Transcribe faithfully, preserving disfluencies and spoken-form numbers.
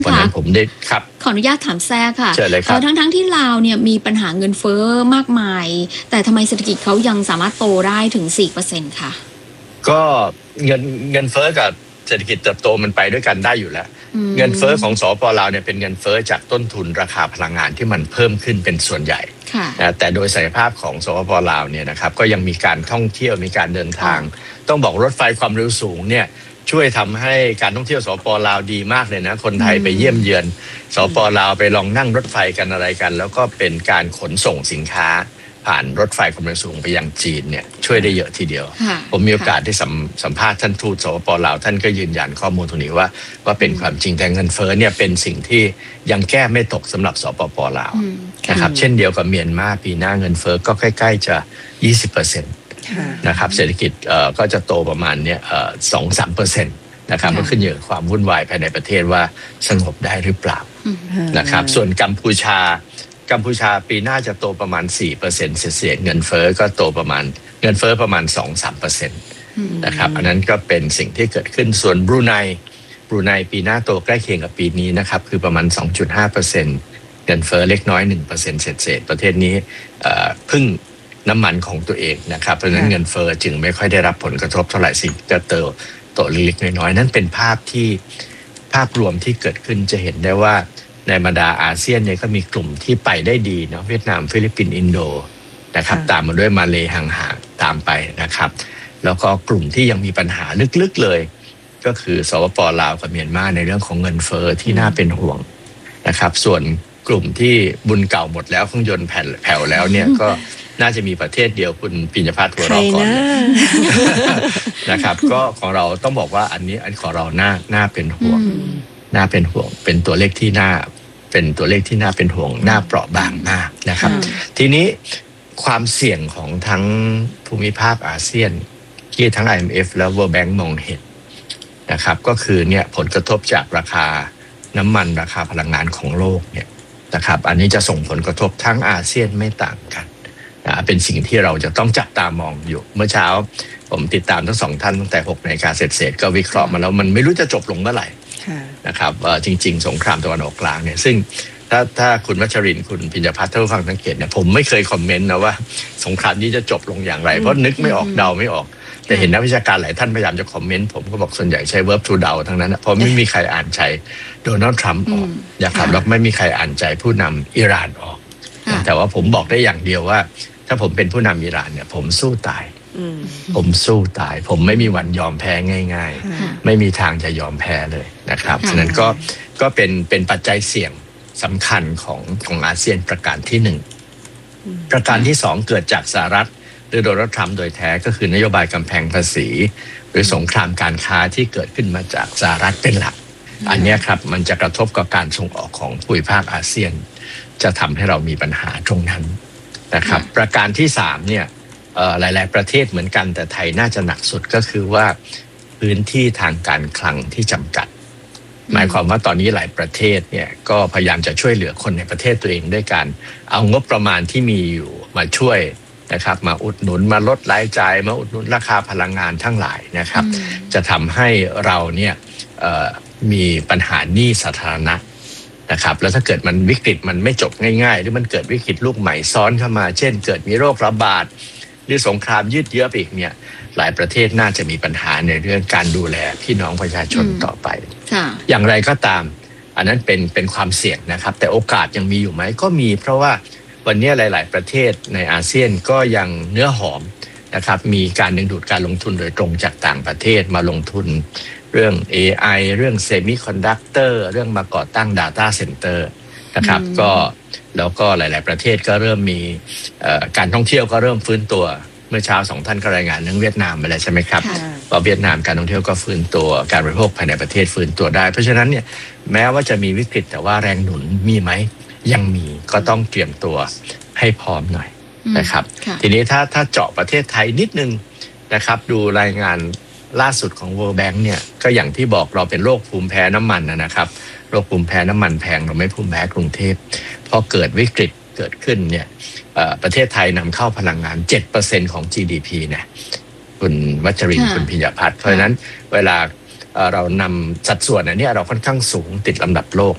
วันนั้นผมได้ครับขออนุญาตถามแทรกค่ะเชิญเลยครับทั้งทั้งที่ลาวเนี่ยมีปัญหาเงินเฟ้อมากมายแต่ทำไมเศรษฐกิจเขายังสามารถโตได้ถึง สี่เปอร์เซ็นต์ ค่ะก็เงินเงินเฟ้อกับเศรษฐกิจเติบโตมันไปด้วยกันได้อยู่แล้วเงินเฟ้อของสปป.ลาวเนี่ยเป็นเงินเฟ้อจากต้นทุนราคาพลังงานที่มันเพิ่มขึ้นเป็นส่วนใหญ่นะแต่โดยศักยภาพของสปป.ลาวเนี่ยนะครับก็ยังมีการท่องเที่ยวมีการเดินทางต้องบอกรถไฟความเร็วสูงเนี่ยช่วยทำให้การท่องเที่ยวสปป.ลาวดีมากเลยนะคนไทยไปเยี่ยมเยือนสปป.ลาวไปลองนั่งรถไฟกันอะไรกันแล้วก็เป็นการขนส่งสินค้าผ่านรถไฟความเร็วสูงไปยังจีนเนี่ยช่วยได้เยอะทีเดียวผมมีโอกาสได้สัมสัมภาษณ์ท่านทูตสปป.ลาวท่านก็ยืนยันข้อมูลตรงนี้ว่าว่าเป็นความจริงแต่เงินเฟ้อเนี่ยเป็นสิ่งที่ยังแก้ไม่ตกสำหรับสปป.ลาวนะครับเช่นเดียวกับเมียนมาปีหน้าเงินเฟ้อก็ใกล้ๆจะ ยี่สิบเปอร์เซ็นต์ นะครับเศรษฐกิจเอ่อก็จะโตประมาณเนี่ยเอ่อ สองถึงสามเปอร์เซ็นต์ นะครับก็ขึ้นอยู่กับความวุ่นวายภายในประเทศว่าสงบได้หรือเปล่านะครับส่วนกัมพูชากัมพูชาปีหน้าจะโตประมาณ สี่เปอร์เซ็นต์ เศษๆเงินเฟ้อก็โตประมาณเงินเฟ้อประมาณ สองถึงสามเปอร์เซ็นต์ นะครับอันนั้นก็เป็นสิ่งที่เกิดขึ้นส่วนบรูไนบรูไนปีหน้าโตใกล้เคียงกับปีนี้นะครับคือประมาณ สองจุดห้าเปอร์เซ็นต์ เงินเฟ้อเล็กน้อย หนึ่งเปอร์เซ็นต์ เศษๆประเทศนี้เอ่อพึ่งน้ำมันของตัวเองนะครับเพราะฉะนั้นเงินเฟ้อจึงไม่ค่อยได้รับผลกระทบเท่าไหร่สิ่งก็โตโตเล็กๆน้อยๆนั่นเป็นภาพที่ภาพรวมที่เกิดขึ้นจะเห็นได้ว่าในบรรดาอาเซียนเนี่ยก็มีกลุ่มที่ไปได้ดีเนาะเวียดนามฟิลิปปินส์อินโดนะครับตามมาด้วยมาเลย์ห่างๆตามไปนะครับแล้วก็กลุ่มที่ยังมีปัญหาลึกๆเลยก็คือสปป.ลาวกับเมียนมาในเรื่องของเงินเฟ้อที่น่าเป็นห่วงนะครับส่วนกลุ่มที่บุญเก่าหมดแล้วเครื่องยนต์แผ่วแผ่วแล้วเนี่ยก็น่าจะมีประเทศเดียวคุณปิญญพัฒน์หัวเราะก่อนนะครับก็ของเราต้องบอกว่าอันนี้อันของเราน่าน่าเป็นห่วงน่าเป็นห่วงเป็นตัวเลขที่น่าเป็นตัวเลขที่น่าเป็นห่วงน่าเปราะบางมากนะครับทีนี้ความเสี่ยงของทั้งภูมิภาคอาเซียนที่ทั้ง ไอ เอ็ม เอฟ และ World Bank มองเห็นนะครับก็คือเนี่ยผลกระทบจากราคาน้ำมันราคาพลังงานของโลกเนี่ยนะครับอันนี้จะส่งผลกระทบทั้งอาเซียนไม่ต่างกันนะเป็นสิ่งที่เราจะต้องจับตามองอยู่เมื่อเช้าผมติดตามทั้งสองท่านตั้งแต่หกนาฬิกาเสร็จๆก็วิเคราะห์มาแล้วมันไม่รู้จะจบลงเมื่อไหร่นะครับจริงๆสงครามตะวันออกกลางเนี่ยซึ่งถ้าถ้าคุณวัชรินทร์คุณพิญญพัฒน์ท่านผู้ฟังสังเกตเนี่ยผมไม่เคยคอมเมนต์นะว่าสงครามนี้จะจบลงอย่างไรเพราะนึกไม่ออกเดาไม่ออกแต่เห็นนักวิชาการหลายท่านพยายามจะคอมเมนต์ผมก็บอกส่วนใหญ่ใช้ verb to เดาทั้งนั้นเพราะไม่มีใครอ่านใจโดนัลด์ทรัมป์ออกนะครับแล้วไม่มีใครอ่านใจผู้นำอิหร่านออกแต่ว่าผมบอกได้อย่างเดียวว่าถ้าผมเป็นผู้นำอิหร่านเนี่ยผมสู้ตายผมสู้ตายผมไม่มีวันยอมแพ้ง่ายๆไม่มีทางจะยอมแพ้เลยนะครับฉะนั้นก็ก็เป็นเป็นปัจจัยเสี่ยงสำคัญของของอาเซียนประการที่หนึ่งประการที่สองเกิดจากสหรัฐหรือโดนัลด์ทรัมป์โดยแท้ก็คือนโยบายกำแพงภาษีหรือสงครามการค้าที่เกิดขึ้นมาจากสหรัฐเป็นหลักอันนี้ครับมันจะกระทบกับการส่งออกของภูมิภาคอาเซียนจะทำให้เรามีปัญหาตรงนั้นนะครับประการที่สามเนี่ยหลายๆประเทศเหมือนกันแต่ไทยน่าจะหนักสุดก็คือว่าพื้นที่ทางการคลังที่จำกัดหมายความว่าตอนนี้หลายประเทศเนี่ยก็พยายามจะช่วยเหลือคนในประเทศตัวเองด้วยการเอางบประมาณที่มีอยู่มาช่วยนะครับมาอุดหนุนมาลดรายจ่ายมาอุดหนุนราคาพลังงานทั้งหลายนะครับจะทำให้เราเนี่ยมีปัญหาหนี้สาธารณะนะครับแล้วถ้าเกิดมันวิกฤตมันไม่จบง่ายๆหรือมันเกิดวิกฤตลูกใหม่ซ้อนเข้ามาเช่นเกิดมีโรคระบาดหรือสงครามยืดเยื้อไปอีกเนี่ยหลายประเทศน่าจะมีปัญหาในเรื่องการดูแลพี่น้องประชาชนต่อไปอย่างไรก็ตามอันนั้นเป็นเป็นความเสี่ยงนะครับแต่โอกาสยังมีอยู่ไหมก็มีเพราะว่าวันนี้หลายๆประเทศในอาเซียนก็ยังเนื้อหอมนะครับมีการดึงดูดการลงทุนโดยตรงจากต่างประเทศมาลงทุนเรื่อง เอ ไอ เรื่องเซมิคอนดักเตอร์เรื่องมาก่อตั้ง Data Center นะครับก็แล้วก็หลายๆประเทศก็เริ่มมีการท่องเที่ยวก็เริ่มฟื้นตัวเมื่อเช้าสองท่านก็รายงานเรื่องเวียดนามไปแล้วใช่ไหมครับว่าเวียดนามการท่องเที่ยวก็ฟื้นตัวการบริโภคภายในประเทศฟื้นตัวได้เพราะฉะนั้นเนี่ยแม้ว่าจะมีวิกฤตแต่ว่าแรงหนุนมีไหมยังมีก็ต้องเตรียมตัวให้พร้อมหน่อยนะครับทีนี้ถ้าถ้าเจาะประเทศไทยนิดนึงนะครับดูรายงานล่าสุดของ World Bank เนี่ยก็อย่างที่บอกเราเป็นโรคภูมิแพ้น้ำมันนะครับโรคภูมิแพ้น้ำมันแพงเราไม่ภูมิแพ้กรุงเทพพอเกิดวิกฤตเกิดขึ้นเนี่ยประเทศไทยนำเข้าพลังงาน เจ็ดเปอร์เซ็นต์ ของ จี ดี พี เนี่ยคุณวัชรินทร์คุณพิญญพัฒน์เพราะฉะนั้นเวลาเรานำสัดส่วนอันนี้เราค่อนข้างสูงติดลำดับโลก